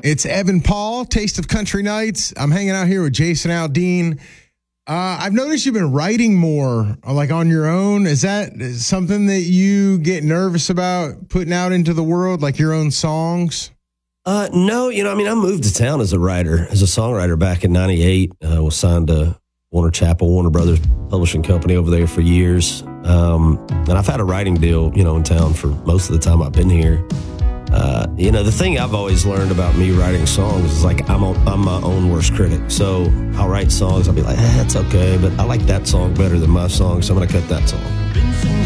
It's Evan Paul, Taste of Country Nights. I'm hanging out here with Jason Aldean. I've noticed you've been writing more, like on your own. Is that something that you get nervous about putting out into the world, like your own songs? No, I moved to town as a songwriter back in 98. Was signed to Warner Chappell, Warner Brothers Publishing Company over there for years. And I've had a writing deal, in town for most of the time I've been here. The thing I've always learned about me writing songs is like I'm my own worst critic. So I'll write songs, I'll be like, it's okay, but I like that song better than my song, so I'm going to cut that song.